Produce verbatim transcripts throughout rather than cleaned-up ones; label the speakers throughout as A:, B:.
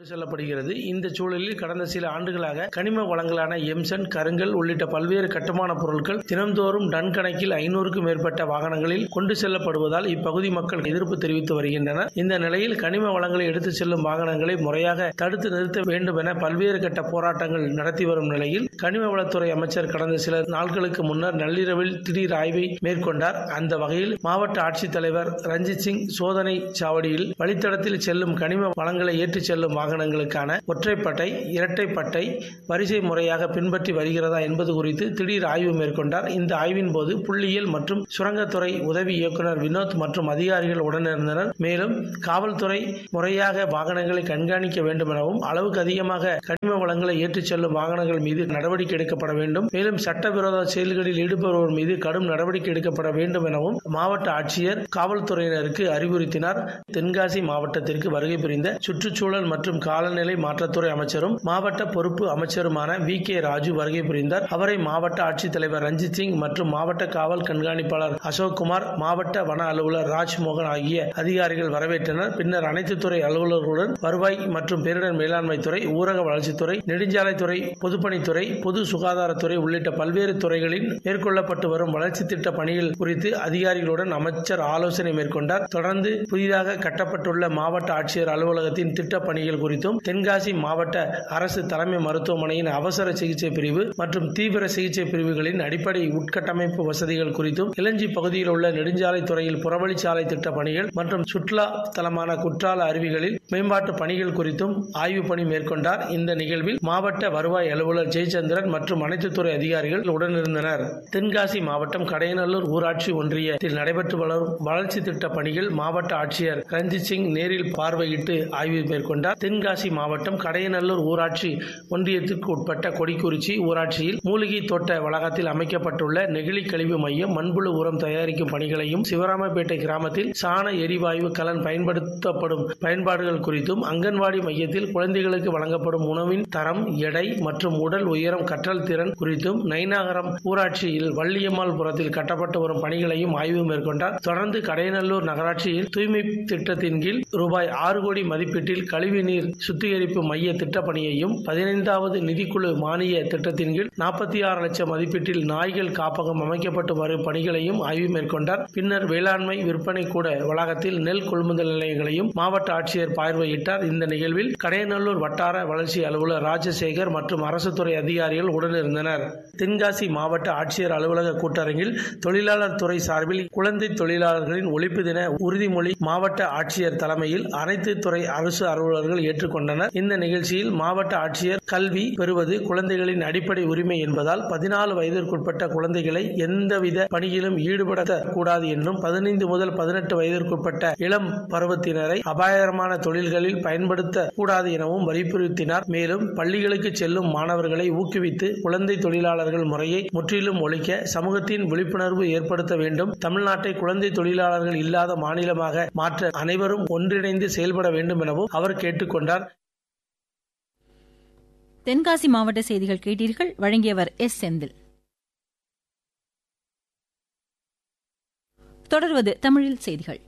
A: செல்லப்படுகிறது. இந்த சூழலில் கடந்த சில ஆண்டுகளாக கனிம வளங்களான எம்சன், கருங்கல் உள்ளிட்ட பல்வேறு கட்டுமான பொருட்கள் தினந்தோறும் டன் கணக்கில் ஐநூறுக்கும் மேற்பட்ட வாகனங்களில் கொண்டு செல்லப்படுவதால் இப்பகுதி மக்கள் எதிர்ப்பு தெரிவித்து வருகின்றனர். இந்த நிலையில் கனிம வளங்களை எடுத்துச் செல்லும் வாகனங்களை முறையாக தடுத்து நிறுத்த வேண்டும் என பல்வேறு கட்ட போராட்டங்கள் நடத்தி வரும் நிலையில் கனிம வளத்துறை அமைச்சர் கடந்த சில நாட்களுக்கு முன்னர் நள்ளிரவில் திடீர் ஆய்வை மேற்கொண்டார். அந்த வகையில் மாவட்ட ஆட்சித்தலைவர் ரஞ்சித் சிங் சோதனை சாவடியில் வழித்தடத்தில் செல்லும் கனிம வளங்களை ஏற்றிச் செல்லும் வாகனங்களுக்கான ஒற்றைப்பட்டை, இரட்டைப்பட்டை வரிசை முறையாக பின்பற்றி வருகிறதா என்பது குறித்து திடீர் ஆய்வு மேற்கொண்டார். இந்த ஆய்வின் போது புள்ளியியல் மற்றும் சுரங்கத்துறை உதவி இயக்குநர் வினோத் மற்றும் அதிகாரிகள் உடனிருந்தனர். மேலும் காவல்துறை முறையாக வாகனங்களை கண்காணிக்க வேண்டும் எனவும், அளவுக்கு அதிகமாக கனிம வளங்களை ஏற்றிச் செல்லும் வாகனங்கள் மீது நடவடிக்கை எடுக்கப்பட வேண்டும், மேலும் சட்டவிரோத செயல்களில் ஈடுபடுவோர் மீது கடும் நடவடிக்கை எடுக்கப்பட வேண்டும் எனவும் மாவட்ட ஆட்சியர் காவல்துறையினருக்கு அறிவுறுத்தினார். தென்காசி மாவட்டத்திற்கு வருகை புரிந்த சுற்றுச்சூழல் மற்றும் காலநிலை மாற்றத்துறை அமைச்சரும் மாவட்ட பொறுப்பு அமைச்சருமான வி கே ராஜு வருகை புரிந்தார். அவரை மாவட்ட ஆட்சித்தலைவர் ரஞ்சித் சிங் மற்றும் மாவட்ட காவல் கண்காணிப்பாளர் அசோக்குமார், மாவட்ட வன அலுவலர் ராஜ்மோகன் ஆகிய அதிகாரிகள் வரவேற்றனர். பின்னர் அனைத்து துறை அலுவலர்களுடன் வருவாய் மற்றும் பேரிடர் மேலாண்மை துறை, ஊரக வளர்ச்சித்துறை, நெடுஞ்சாலைத்துறை, பொதுப்பணித்துறை, பொது சுகாதாரத்துறை உள்ளிட்ட பல்வேறு துறைகளில் மேற்கொள்ளப்பட்டு வரும் வளர்ச்சி திட்ட பணிகள் குறித்து அதிகாரிகளுடன் அமைச்சர் ஆலோசனை மேற்கொண்டார். தொடர்ந்து புதிதாக கட்டப்பட்டுள்ள மாவட்ட ஆட்சியர் அலுவலகத்தின் திட்ட பணிகள் குறித்தும், தென்காசி மாவட்ட அரசு தலைமை மருத்துவமனையின் அவசர சிகிச்சை பிரிவு மற்றும் தீவிர சிகிச்சை பிரிவுகளின் அடிப்படை உட்கட்டமைப்பு வசதிகள் குறித்தும், இளஞ்சி பகுதியில் உள்ள நெடுஞ்சாலை துறையில் புறவழிச்சாலை திட்ட பணிகள் மற்றும் சுற்றுலா தலமான குற்றால அருவிகளில் மேம்பாட்டு பணிகள் குறித்தும் ஆய்வு பணி மேற்கொண்டார். இந்த நிகழ்வில் மாவட்ட வருவாய் அலுவலர் ஜெயச்சந்திரன் மற்றும் அனைத்து துறை அதிகாரிகள் உடனிருந்தனர். தென்காசி மாவட்டம் கடையநல்லூர் ஊராட்சி ஒன்றியத்தில் நடைபெற்று வளரும் வளர்ச்சி திட்ட பணிகள் மாவட்ட ஆட்சியர் ரஞ்சித் சிங் நேரில் பார்வையிட்டு ஆய்வு மேற்கொண்டார். தென்காசி மாவட்டம் கடையநல்லூர் ஊராட்சி ஒன்றியத்திற்கு உட்பட்ட கொடிக்குறிச்சி ஊராட்சியில் மூலிகை தோட்ட வளாகத்தில் அமைக்கப்பட்டுள்ள நெகிழி கழிவு மையம், மண்புழு உரம் தயாரிக்கும் பணிகளையும், சிவராமப்பேட்டை கிராமத்தில் சாண எரிவாயு கலன் பயன்படுத்தப்படும் பயன்பாடுகள் குறித்தும், அங்கன்வாடி மையத்தில் குழந்தைகளுக்கு வழங்கப்படும் உணவின் தரம், எடை மற்றும் உடல் உயரம் கற்றல் திறன் குறித்தும், நைனாகரம் ஊராட்சியில் வள்ளியம்மாள் புரத்தில் கட்டப்பட்டு வரும் பணிகளையும் ஆய்வு மேற்கொண்டார். தொடர்ந்து கடையநல்லூர் நகராட்சியில் தூய்மை திட்டத்தின் கீழ் ரூபாய் ஆறு கோடி மதிப்பீட்டில் கழிவு நீர் சுத்திகரிப்பு மைய திட்டப்பணியையும், பதினைந்தாவது நிதிக்குழு மானிய திட்டத்தின் கீழ் நாற்பத்தி ஆறு லட்சம் மதிப்பீட்டில் நாய்கள் காப்பகம் அமைக்கப்பட்டு வரும் பணிகளையும் ஆய்வு மேற்கொண்டார். பின்னர் வேளாண்மை விற்பனை கூட வளாகத்தில் நெல் கொள்முதல் நிலையங்களையும் மாவட்ட ஆட்சியர் பார்வையிட்டார். இந்த நிகழ்வில் கடையநல்லூர் வட்டார வளர்ச்சி அலுவலர் ராஜசேகர் மற்றும் அரசு துறை அதிகாரிகள் உடனிருந்தனர். தென்காசி மாவட்ட ஆட்சியர் அலுவலக கூட்டரங்கில் தொழிலாளர் துறை சார்பில் குழந்தை தொழிலாளர்களின் ஒழிப்பு தின உறுதிமொழி மாவட்ட ஆட்சியர் தலைமையில் அனைத்து துறை அரசு அலுவலர்கள் ஏற்றுக்கொண்டனர். இந்த நிகழ்ச்சியில் மாவட்ட ஆட்சியர், கல்வி பெறுவது குழந்தைகளின் அடிப்படை உரிமை என்பதால் பதினாலு வயதிற்குட்பட்ட குழந்தைகளை எந்தவித பணியிலும் ஈடுபடுத்தக்கூடாது என்றும், பதினைந்து முதல் பதினெட்டு வயதிற்குட்பட்ட இளம் பருவத்தினரை அபாயகரமான தொழில்களில் பயன்படுத்தக் கூடாது எனவும் வலியுறுத்தினார். மேலும் பள்ளிகளுக்கு செல்லும் மாணவர்களை ஊக்குவித்து குழந்தை தொழிலாளர்கள் முறையை முற்றிலும் ஒழிக்க சமூகத்தின் விழிப்புணர்வு ஏற்படுத்த வேண்டும். தமிழ்நாட்டை குழந்தை தொழிலாளர்கள் இல்லாத மாநிலமாக மாற்ற அனைவரும் ஒன்றிணைந்து செயல்பட வேண்டும் எனவும் அவர் கேட்டுக் கொண்டார்.
B: தென்காசி மாவட்ட செய்திகள் கேட்டீர்கள். வழங்கியவர் எஸ் செந்தில். தொடர்வது தமிழில் செய்திகள்.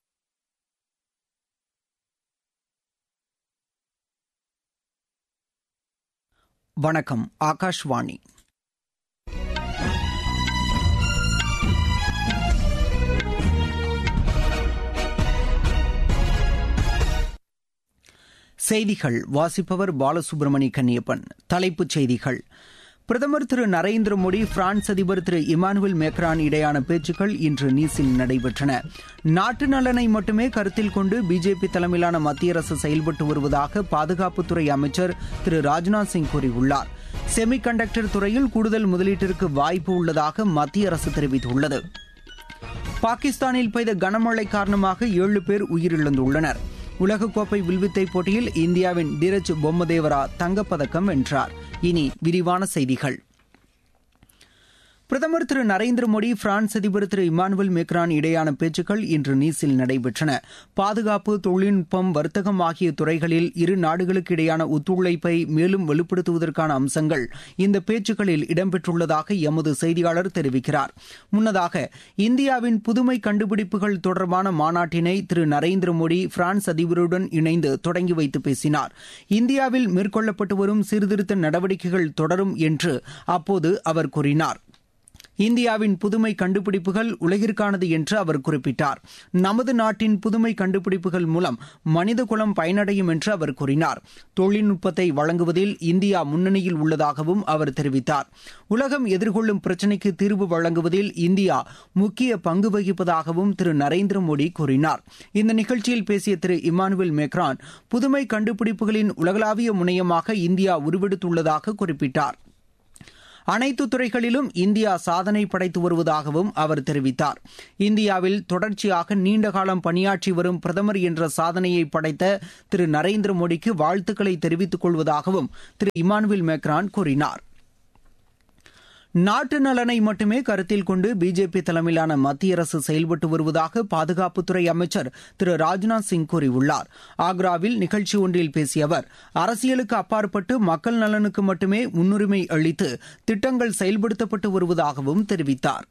C: வணக்கம். ஆகாஷ்வாணி. செய்திகள் வாசிப்பவர் பாலசுப்ரமணி கன்னியப்பன். தலைப்புச் செய்திகள். பிரதமர் திரு நரேந்திர மோடி, பிரான்ஸ் அதிபர் திரு இமானுவேல் மேக்ரான் இடையான பேச்சுக்கள் இன்று நீஸில் நடைபெற்றன. நாட்டு நலனை மட்டுமே கருத்தில் கொண்டு பிஜேபி தலைமையிலான மத்திய அரசு செயல்பட்டு வருவதாக பாதுகாப்புத்துறை அமைச்சர் திரு ராஜ்நாத் சிங் கூறியுள்ளார். செமி கண்டக்டர் துறையில் கூடுதல் முதலீட்டிற்கு வாய்ப்பு உள்ளதாக மத்திய அரசு தெரிவித்துள்ளது. பாகிஸ்தானில் பெய்த கனமழை காரணமாக ஏழு பேர் உயிரிழந்துள்ளனர். உலகக்கோப்பை வில்வித்தை போட்டியில் இந்தியாவின் தீரஜ் பொம்மதேவரா தங்கப்பதக்கம் வென்றார். இனி விரிவான செய்திகள். பிரதமர் திரு நரேந்திர மோடி பிரான்ஸ் அதிபர் திரு இமானுவேல் மேக்ரான் இடையேயான பேச்சுக்கள் இன்று நீஸில் நடைபெற்றன. பாதுகாப்பு, தொழில்நுட்பம், வர்த்தகம் ஆகிய துறைகளில் இரு நாடுகளுக்கு இடையேயான ஒத்துழைப்பை மேலும் வலுப்படுத்துவதற்கான அம்சங்கள் இந்த பேச்சுக்களில் இடம்பெற்றுள்ளதாக எமது செய்தியாளர் தெரிவிக்கிறார். முன்னதாக இந்தியாவின் புதுமை கண்டுபிடிப்புகள் தொடர்பான மாநாட்டினை திரு நரேந்திர மோடி பிரான்ஸ் அதிபருடன் இணைந்து தொடங்கி வைத்து பேசினார். இந்தியாவில் மேற்கொள்ளப்பட்டு வரும் சீர்திருத்த நடவடிக்கைகள் தொடரும் என்று அப்போது அவர் கூறினார். இந்தியாவின் புதுமை கண்டுபிடிப்புகள் உலகிற்கானது என்று அவர் குறிப்பிட்டார். நமது நாட்டின் புதுமை கண்டுபிடிப்புகள் மூலம் மனிதகுலம் பயனடையும் என்று அவர் கூறினார். தொழில்நுட்பத்தை வழங்குவதில் இந்தியா முன்னணியில் உள்ளதாகவும் அவர் தெரிவித்தார். உலகம் எதிர்கொள்ளும் பிரச்சினைக்கு தீர்வு வழங்குவதில் இந்தியா முக்கிய பங்கு வகிப்பதாகவும் திரு நரேந்திர மோடி கூறினார். இந்த நிகழ்ச்சியில் பேசிய திரு இமானுவேல் மேக்ரான் புதுமை கண்டுபிடிப்புகளின் உலகளாவிய முனையமாக இந்தியா உருவெடுத்துள்ளதாக குறிப்பிட்டார். அனைத்து துறைகளிலும் இந்தியா சாதனை படைத்து வருவதாகவும் அவர் தெரிவித்தார். இந்தியாவில் தொடர்ச்சியாக நீண்டகாலம் பணியாற்றி வரும் பிரதமர் என்ற சாதனையை படைத்த திரு நரேந்திர மோடிக்கு வாழ்த்துக்களை தெரிவித்துக் கொள்வதாகவும் திரு இமானுவேல் மேக்ரான் கூறினார். நாட்டு நலனை மட்டுமே கருத்தில் கொண்டு பிஜேபி தலைமையிலான மத்திய அரசு செயல்பட்டு வருவதாக பாதுகாப்புத்துறை அமைச்சர் திரு ராஜ்நாத் சிங் கூறியுள்ளார். ஆக்ராவில் நிகழ்ச்சி ஒன்றில் பேசிய அவர், அரசியலுக்கு அப்பாற்பட்டு மக்கள் நலனுக்கு மட்டுமே முன்னுரிமை அளித்து திட்டங்கள் செயல்படுத்தப்பட்டு வருவதாகவும் தெரிவித்தார்.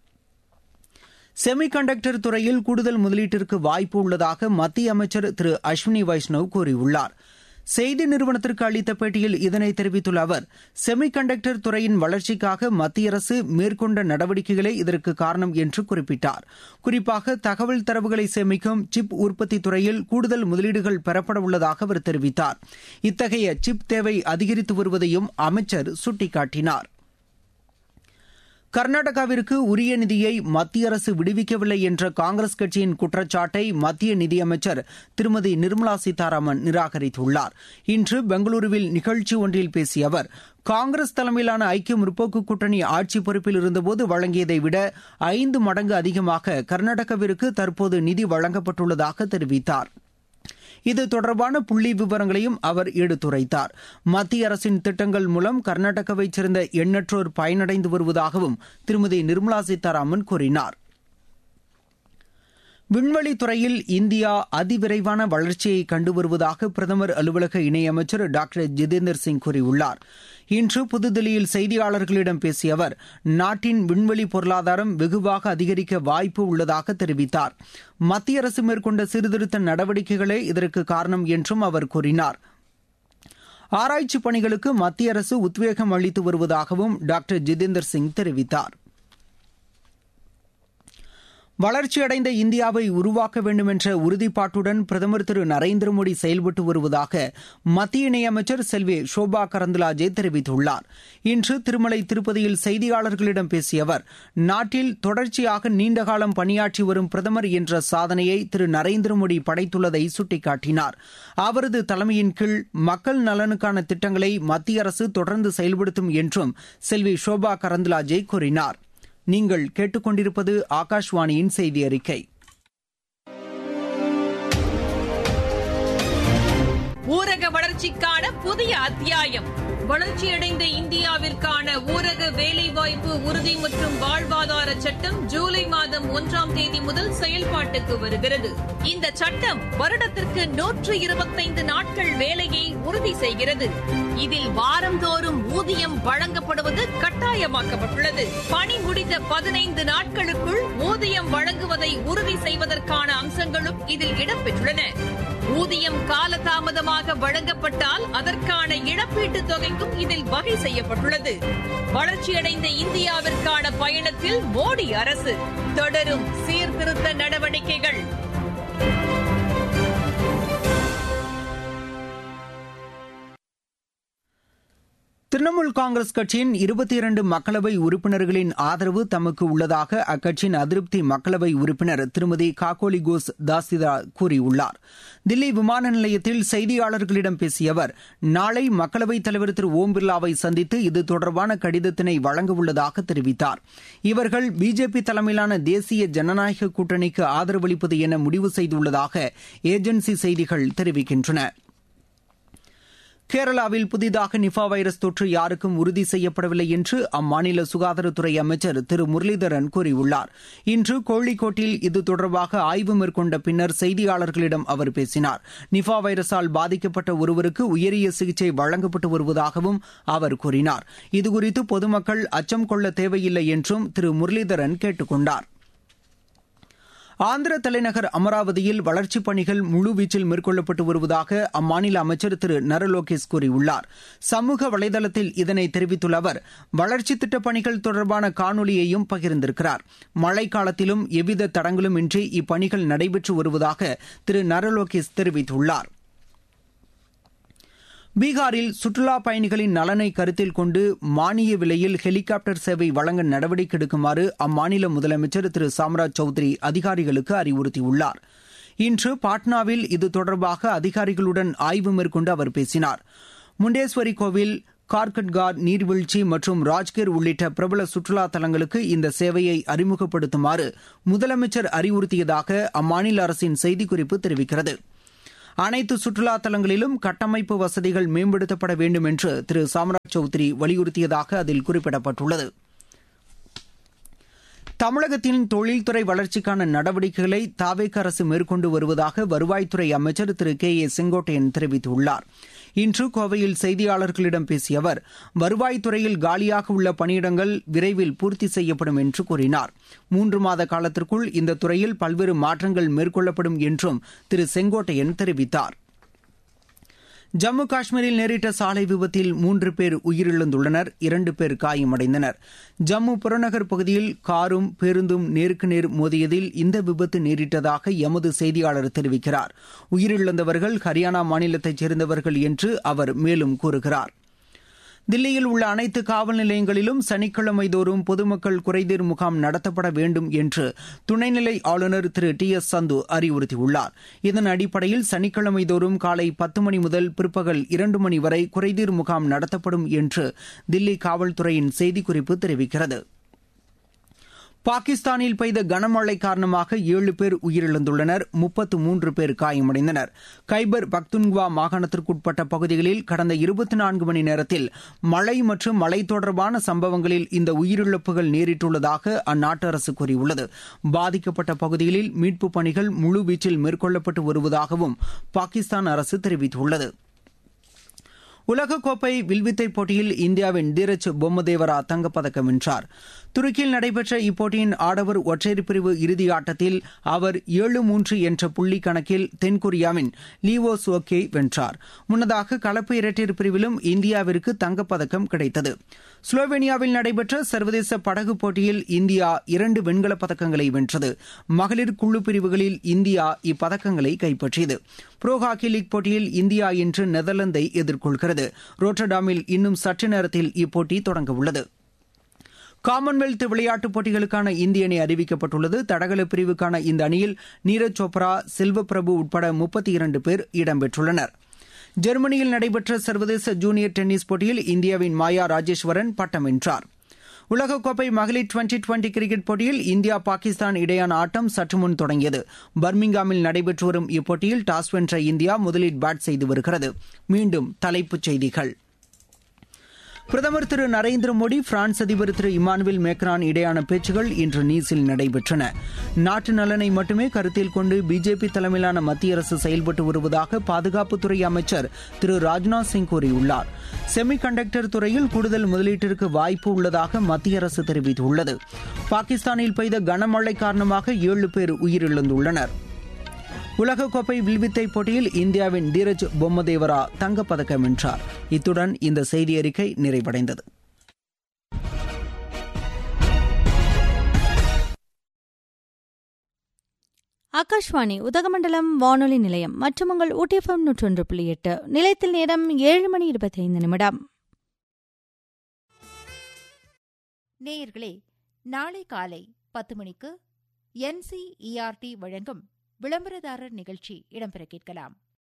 C: செமி கண்டக்டர் துறையில் கூடுதல் முதலீட்டிற்கு வாய்ப்பு உள்ளதாக மத்திய அமைச்சர் திரு அஸ்வினி வைஷ்ணவ் கூறியுள்ளார். செய்தி நிறுவனத்திற்கு அளித்த பேட்டியில் இதனை தெரிவித்துள்ள அவர், செமி கண்டக்டர் துறையின் வளர்ச்சிக்காக மத்திய அரசு மேற்கொண்ட நடவடிக்கைகளே இதற்கு காரணம் என்று குறிப்பிட்டார். குறிப்பாக தகவல் தரவுகளை சேமிக்கும் சிப் உற்பத்தி துறையில் கூடுதல் முதலீடுகள் பெறப்பட உள்ளதாக அவர் தெரிவித்தார். இத்தகைய சிப் தேவை அதிகரித்து வருவதையும் அமைச்சர் சுட்டிக்காட்டினார். கர்நாடகாவிற்கு உரிய நிதியை மத்திய அரசு விடுவிக்கவில்லை என்ற காங்கிரஸ் கட்சியின் குற்றச்சாட்டை மத்திய நிதியமைச்சர் திருமதி நிர்மலா சீதாராமன் நிராகரித்துள்ளார். இன்று பெங்களூருவில் நிகழ்ச்சி ஒன்றில் பேசிய அவர், காங்கிரஸ் தலைமையிலான ஐக்கிய முற்போக்கு கூட்டணி ஆட்சி பொறுப்பில் இருந்தபோது வழங்கியதை விட ஐந்து மடங்கு அதிகமாக கர்நாடகாவிற்கு தற்போது நிதி வழங்கப்பட்டுள்ளதாக தெரிவித்தார். இது தொடர்பான புள்ளி விவரங்களையும் அவர் எடுத்துரைத்தார். மத்திய அரசின் திட்டங்கள் மூலம் கர்நாடகாவைச் சேர்ந்த எண்ணற்றோர் பயனடைந்து வருவதாகவும் திருமதி நிர்மலா சீதாராமன் கூறினார். விண்வெளித்துறையில் இந்தியா அதிவிரைவான வளர்ச்சியை கண்டு வருவதாக பிரதமர் அலுவலக இணையமைச்சர் டாக்டர் ஜிதேந்தர் சிங் கூறியுள்ளார். இன்று புதுதில்லியில் செய்தியாளர்களிடம் பேசிய அவர், நாட்டின் விண்வெளி பொருளாதாரம் வெகுவாக அதிகரிக்க வாய்ப்பு உள்ளதாக தெரிவித்தார். மத்திய அரசு மேற்கொண்ட சீர்திருத்த நடவடிக்கைகளே இதற்கு காரணம் என்றும் அவர் கூறினார். ஆராய்ச்சி பணிகளுக்கு மத்திய அரசு உத்வேகம் அளித்து வருவதாகவும் டாக்டர் ஜிதேந்தர் சிங் தெரிவித்தார். வளர்ச்சியடைந்த இந்தியாவை உருவாக்க வேண்டும் என்ற உறுதிப்பாட்டுடன் பிரதமர் திரு நரேந்திர மோடி செயல்பட்டு வருவதாக மத்திய இணையமைச்சர் செல்வி ஷோபா கரந்தலாஜே தெரிவித்துள்ளார். இன்று திருமலை திருப்பதியில் செய்தியாளர்களிடம் பேசிய அவர், நாட்டில் தொடர்ச்சியாக நீண்டகாலம் பணியாற்றி வரும் பிரதமர் என்ற சாதனையை திரு நரேந்திர மோடி படைத்துள்ளதை சுட்டிக்காட்டினார். அவரது தலைமையின் கீழ் மக்கள் நலனுக்கான திட்டங்களை மத்திய அரசு தொடர்ந்து செயல்படுத்தும் என்றும் செல்வி ஷோபா கரந்தலாஜே கூறினார். நீங்கள் கேட்டுக்கொண்டிருப்பது ஆகாஷ்வாணியின் செய்தி அறிக்கை.
D: ஊரக வளர்ச்சிக்கான புதிய அத்தியாயம். வளர்ச்சியடைந்த இந்தியாவிற்கான ஊரக வேலைவாய்ப்பு உறுதி மற்றும் வாழ்வாதார சட்டம் ஜூலை மாதம் ஒன்றாம் தேதி முதல் செயல்பாட்டுக்கு வருகிறது. இந்த சட்டம் வருடத்திற்கு நூற்று இருபத்தைந்து நாட்கள் வேலையை உறுதி செய்கிறது. இதில் வாரந்தோறும் ஊதியம் வழங்கப்படுவது கட்டாயமாக்கப்பட்டுள்ளது. பணி முடிந்த பதினைந்து நாட்களுக்குள் ஊதியம் வழங்குவதை உறுதி செய்வதற்கான அம்சங்களும் இதில் இடம்பெற்றுள்ளன. ஊதியம் காலதாமதமாக வழங்கப்பட்டால் அதற்கான இழப்பீட்டுத் தொகைக்கும் இதில் வகை செய்யப்பட்டுள்ளது. வளர்ச்சியடைந்த இந்தியாவிற்கான பயணத்தில் மோடி அரசு தொடரும் சீர்திருத்த நடவடிக்கைகள்.
C: திரிணாமுல் காங்கிரஸ் கட்சியின் இருபத்தி இரண்டு மக்களவை உறுப்பினர்களின் ஆதரவு தமக்கு உள்ளதாக அக்கட்சியின் அதிருப்தி மக்களவை உறுப்பினர் திருமதி காகோலி கோஸ் தாசிதா கூறியுள்ளார். தில்லி விமான நிலையத்தில் செய்தியாளர்களிடம் பேசிய அவர், நாளை மக்களவைத் தலைவர் திரு ஓம் பிர்லாவை சந்தித்து இது தொடர்பான கடிதத்தினை வழங்க உள்ளதாக தெரிவித்தார். இவர்கள் பிஜேபி தலைமையிலான தேசிய ஜனநாயக கூட்டணிக்கு ஆதரவளிப்பது என முடிவு செய்துள்ளதாக ஏஜென்சி செய்திகள் தெரிவிக்கின்றன. கேரளாவில் புதிதாக நிபா வைரஸ் தொற்று யாருக்கும் உறுதி செய்யப்படவில்லை என்று அம்மாநில சுகாதாரத்துறை அமைச்சர் திரு முரளிதரன் கூறியுள்ளார். இன்று கோழிக்கோட்டில் இது தொடர்பாக ஆய்வு மேற்கொண்ட பின்னர் செய்தியாளர்களிடம் அவர் பேசினார். நிபா வைரஸால் பாதிக்கப்பட்ட ஒருவருக்கு உயரிய சிகிச்சை வழங்கப்பட்டு வருவதாகவும் அவர் கூறினார். இதுகுறித்து பொதுமக்கள் அச்சம் கொள்ள தேவையில்லை என்றும் திரு முரளிதரன் கேட்டுக் கொண்டார். ஆந்திர தலைநகர் அமராவதியில் வளர்ச்சிப் பணிகள் முழுவீச்சில் மேற்கொள்ளப்பட்டு வருவதாக அம்மாநில அமைச்சர் திரு நர லோகேஷ் கூறியுள்ளார். சமூக வலைதளத்தில் இதனை தெரிவித்துள்ள அவர் வளர்ச்சித் திட்டப் பணிகள் தொடர்பான காணொலியையும் பகிர்ந்திருக்கிறார். மழைக்காலத்திலும் எவ்வித தடங்களும் இன்றி இப்பணிகள் நடைபெற்று வருவதாக திரு நர லோகேஷ் தெரிவித்துள்ளார். பீகாரில் சுற்றுலாப் பயணிகளின் நலனை கருத்தில் கொண்டு மானிய விலையில் ஹெலிகாப்டர் சேவை வழங்க நடவடிக்கை எடுக்குமாறு அம்மாநில முதலமைச்சர் திரு சாம்ராஜ் சௌத்ரி அதிகாரிகளுக்கு அறிவுறுத்தியுள்ளார். இன்று பாட்னாவில் இது தொடர்பாக அதிகாரிகளுடன் ஆய்வு மேற்கொண்டு அவர் பேசினார். முண்டேஸ்வரி கோவில், கார்கட்கார் நீர்வீழ்ச்சி மற்றும் ராஜ்கிர் உள்ளிட்ட பிரபல சுற்றுலா தலங்களுக்கு இந்த சேவையை அறிமுகப்படுத்துமாறு முதலமைச்சர் அறிவுறுத்தியதாக அம்மாநில அரசின் செய்திக்குறிப்பு தெரிவிக்கிறது. அனைத்து சுற்றுலா தலங்களிலும் கட்டமைப்பு வசதிகள் மேம்படுத்தப்பட வேண்டும் என்று திரு சாம்ராஜ் சௌத்ரி வலியுறுத்தியதாக அதில் குறிப்பிடப்பட்டுள்ளது. தமிழகத்தின் தொழில்துறை வளர்ச்சிக்கான நடவடிக்கைகளை தாவேக அரசு மேற்கொண்டு வருவதாக வருவாய்த்துறை அமைச்சர் திரு கே ஏ செங்கோட்டையன் தெரிவித்துள்ளார். இன்று கோவையில் செய்தியாளர்களிடம் பேசிய அவர் வருவாய்த்துறையில் காலியாக உள்ள பணியிடங்கள் விரைவில் பூர்த்தி செய்யப்படும் என்று கூறினார். மூன்று மாத காலத்திற்குள் இந்த துறையில் பல்வேறு மாற்றங்கள் மேற்கொள்ளப்படும் என்றும் திரு செங்கோட்டையன் தெரிவித்தார். ஜம்மு காஷ்மீரில் நேரிட்ட சாலை விபத்தில் மூன்று பேர் உயிரிழந்துள்ளனர், இரண்டு பேர் காயமடைந்தனர். ஜம்மு புறநகர் பகுதியில் காரும் பேருந்தும் நேருக்கு நேர் மோதியதில் இந்த விபத்து நேரிட்டதாக எமது செய்தியாளர் தெரிவிக்கிறார். உயிரிழந்தவர்கள் ஹரியானா மாநிலத்தைச் சேர்ந்தவர்கள் என்று அவர் மேலும் கூறுகிறார். தில்லியில் உள்ள அனைத்து காவல் நிலையங்களிலும் சனிக்கிழமை தோறும் பொதுமக்கள் குறைதீர் முகாம் நடத்தப்பட வேண்டும் என்று துணைநிலை ஆளுநர் திரு டி எஸ் சந்து அறிவுறுத்தியுள்ளார். இதன் அடிப்படையில் சனிக்கிழமை தோறும் காலை பத்து மணி முதல் பிற்பகல் இரண்டு மணி வரை குறைதீர் முகாம் நடத்தப்படும் என்று தில்லி காவல்துறையின் செய்திக்குறிப்பு தெரிவிக்கிறது. பாகிஸ்தானில் பெய்த கனமழை காரணமாக ஏழு பேர் உயிரிழந்துள்ளனர், முப்பத்து மூன்று பேர் காயமடைந்தனர். கைபர் பக்துன்குவா மாகாணத்திற்குட்பட்ட பகுதிகளில் கடந்த இருபத்தி நான்கு மணி நேரத்தில் மழை மற்றும் மழை தொடர்பான சம்பவங்களில் இந்த உயிரிழப்புகள் நேரிட்டுள்ளதாக அந்நாட்டு அரசு கூறியுள்ளது. பாதிக்கப்பட்ட பகுதிகளில் மீட்புப் பணிகள் முழுவீச்சில் மேற்கொள்ளப்பட்டு வருவதாகவும் பாகிஸ்தான் அரசு தெரிவித்துள்ளது. உலகக்கோப்பை வில்வித்தை போட்டியில் இந்தியாவின் தீரஜ் பொம்மதேவரா தங்கப்பதக்கம் வென்றார். துருக்கியில் நடைபெற்ற இப்போட்டியின் ஆடவர் ஒற்றையர் பிரிவு இறுதி ஆட்டத்தில் அவர் ஏழு மூன்று என்ற புள்ளி கணக்கில் தென்கொரியாவின் லீவோ சோக்கே வென்றார். முன்னதாக கலப்பு இரட்டையர் பிரிவிலும் இந்தியாவிற்கு தங்கப்பதக்கம் கிடைத்தது. ஸ்லோவேனியாவில் நடைபெற்ற சர்வதேச படகு போட்டியில் இந்தியா இரண்டு வெண்கலப் பதக்கங்களை வென்றது. மகளிர் குழு பிரிவுகளில் இந்தியா இப்பதக்கங்களை கைப்பற்றியது. புரோ ஹாக்கி லீக் போட்டியில் இந்தியா இன்று நெதர்லாந்தை எதிர்கொள்கிறது. ரோட்டர்டாமில் இன்னும் சற்று நேரத்தில் இப்போட்டி தொடங்கவுள்ளது. காமன்வெல்த் விளையாட்டுப் போட்டிகளுக்கான இந்திய அணி அறிவிக்கப்பட்டுள்ளது. தடகள பிரிவுக்கான இந்த அணியில் நீரஜ் சோப்ரா, செல்வப்பிரபு உட்பட முப்பத்தி இரண்டு பேர் இடம்பெற்றுள்ளனர். ஜெர்மனியில் நடைபெற்ற சர்வதேச ஜூனியர் டென்னிஸ் போட்டியில் இந்தியாவின் மாயா ராஜேஸ்வரன் பட்டம் வென்றார். உலகக்கோப்பை மகளிர் டுவெண்டி டுவெண்டி கிரிக்கெட் போட்டியில் இந்தியா பாகிஸ்தான் இடையேயான ஆட்டம் சற்று முன் தொடங்கியது. பர்மிங்காமில் நடைபெற்று வரும் இப்போட்டியில் டாஸ் வென்ற இந்தியா முதலில் பேட் செய்து வருகிறது. மீண்டும் தலைப்புச் செய்திகள். பிரதமர் திரு நரேந்திர மோடி, பிரான்ஸ் அதிபர் திரு இமானுவேல் மேக்ரான் இடையான பேச்சுகள் இன்று நீஸில் நடைபெற்றன. நாட்டு நலனை மட்டுமே கருத்தில் கொண்டு பிஜேபி தலைமையிலான மத்திய அரசு செயல்பட்டு வருவதாக பாதுகாப்புத்துறை அமைச்சர் திரு ராஜ்நாத் சிங் கூறியுள்ளார். செமி கண்டக்டர் துறையில் கூடுதல் முதலீட்டிற்கு வாய்ப்பு உள்ளதாக மத்திய அரசு தெரிவித்துள்ளது. பாகிஸ்தானில் பெய்த கனமழை காரணமாக ஏழு பேர் உயிரிழந்துள்ளனர். உலகக்கோப்பை வில்வித்தை போட்டியில் இந்தியாவின் தீரஜ் பொம்மதேவரா தங்கப்பதக்கம் வென்றார். இத்துடன் இந்த செய்தி அறிக்கை நிறைவடைந்தது.
B: ஆகாஷ்வாணி உதகமண்டலம் வானொலி நிலையம் மற்றும் உங்கள் ஊட்டிஎஃப்எம் நூற்றொன்று புள்ளி எட்டு நிலையத்தில் நேரம் ஏழு மணி இருபத்தி ஐந்து நிமிடம்.
E: நேயர்களே, நாளை காலை பத்து மணிக்கு என்சிஇஆர்டி வழங்கும் விளம்பரதாரர் நிகழ்ச்சி இடம்பெற கேட்கலாம்.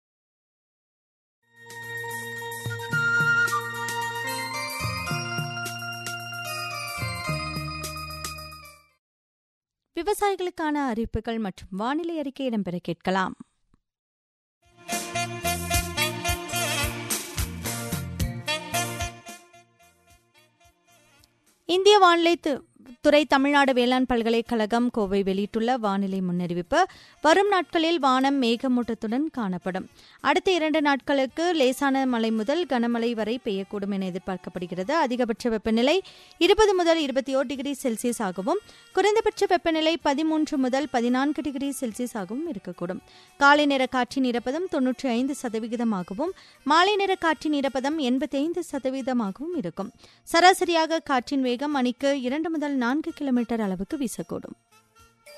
B: விவசாயிகளுக்கான அறிவிப்புகள் மற்றும் வானிலை அறிக்கை இடம்பெற கேட்கலாம். இந்திய வானிலை துறை தமிழ்நாடு வேளாண் பல்கலைக்கழகம் கோவை வெளியிட்டுள்ள வானிலை முன்னறிவிப்பு. வரும் நாட்களில் வானம் மேகமூட்டத்துடன் காணப்படும். அடுத்த இரண்டு நாட்களுக்கு லேசான மழை முதல் கனமழை வரை பெய்யக்கூடும் என எதிர்பார்க்கப்படுகிறது. அதிகபட்ச வெப்பநிலை இருபது முதல் இருபத்தி ஓர் டிகிரி செல்சியஸ் ஆகவும் குறைந்தபட்ச வெப்பநிலை பதிமூன்று முதல் பதினான்கு டிகிரி செல்சியஸ் ஆகவும் இருக்கக்கூடும். காலை நேர காற்றின் ஈரப்பதம் தொன்னூற்றி ஐந்து சதவீதமாகவும் மாலை நேர காற்றின் ஈரப்பதம் எண்பத்தி ஐந்து சதவீதமாகவும் இருக்கும். சராசரியாக காற்றின் வேகம் மணிக்கு இரண்டு முதல் நான்கு கிலோமீட்டர் அளவுக்கு வீசக்கூடும்.